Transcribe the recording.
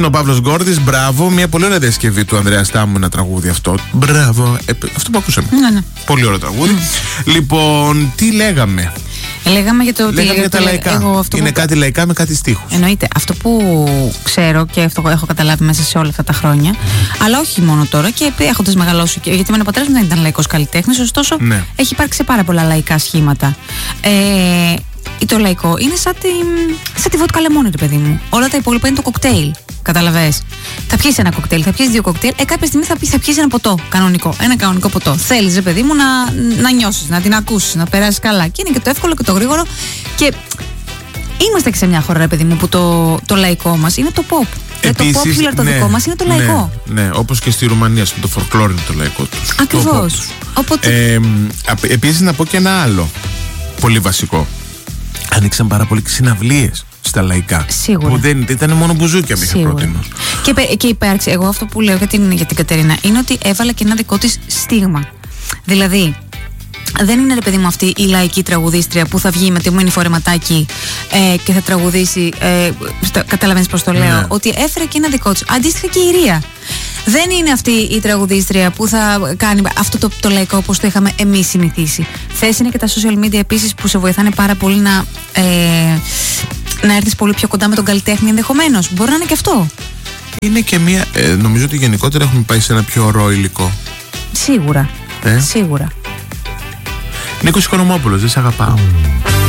Ο Παύλος Γκόρδης, μπράβο, μια πολύ ωραία διασκευή του Ανδρέα Στάμου, ένα τραγούδι αυτό. Μπράβο, αυτό που ακούσαμε. Ναι. Πολύ ωραίο τραγούδι. Λοιπόν, τι λέγαμε? Λέγαμε για το ότι. Λέγαμε για τα λαϊκά. Είναι κάτι λαϊκά με κάτι στίχους. Εννοείται. Αυτό που ξέρω και αυτό έχω καταλάβει μέσα σε όλα αυτά τα χρόνια, αλλά όχι μόνο τώρα και έχοντας μεγαλώσει. Γιατί ο πατέρας μου δεν ήταν λαϊκός καλλιτέχνης, ωστόσο έχει υπάρξει πάρα πολλά λαϊκά σχήματα. Το λαϊκό είναι σαν τη βότκα λεμόνι, ρε παιδί μου. Όλα τα υπόλοιπα είναι το κοκτέιλ. Καταλαβες. Θα πιεις ένα κοκτέιλ, θα πιεις 2 κοκτέιλ. Κάποια στιγμή θα πιεις ένα ποτό κανονικό. Ένα κανονικό ποτό. Θέλεις, ρε παιδί μου, να νιώσεις, να την ακούσεις, να περάσεις καλά. Και είναι και το εύκολο και το γρήγορο. Και είμαστε και σε μια χώρα, ρε παιδί μου, που το λαϊκό μας είναι το pop. Επίσης, το popular το δικό μας είναι το λαϊκό. Ναι, όπως και στη Ρουμανία, το folklore είναι το λαϊκό τους. Ακριβώς. Επίσης, να πω και ένα άλλο πολύ βασικό. Ανοίξαν πάρα πολύ συναυλίες στα λαϊκά. Σίγουρα. Που δεν ήταν μόνο μπουζούκια μέχρι πρώτη. Και υπάρξει, εγώ αυτό που λέω για την Κατερίνα είναι ότι έβαλε και ένα δικό της στίγμα. Δηλαδή, δεν είναι, ρε παιδί μου, αυτή η λαϊκή τραγουδίστρια που θα βγει με τιμόνι φορεματάκι και θα τραγουδήσει. Καταλαβαίνεις πώς το λέω. Ότι έφερε και ένα δικό της. Αντίστοιχα και η Ρία. Δεν είναι αυτή η τραγουδίστρια που θα κάνει αυτό το λαϊκό όπως το είχαμε εμείς συνηθίσει. Θες είναι και τα social media επίσης που σε βοηθάνε πάρα πολύ να έρθεις πολύ πιο κοντά με τον καλλιτέχνη ενδεχομένως. Μπορεί να είναι και αυτό. Είναι και μία. Νομίζω ότι γενικότερα έχουμε πάει σε ένα πιο ωραίο υλικό. Σίγουρα. Σίγουρα. Νίκος Οικονομόπουλος, δεν σε αγαπάω.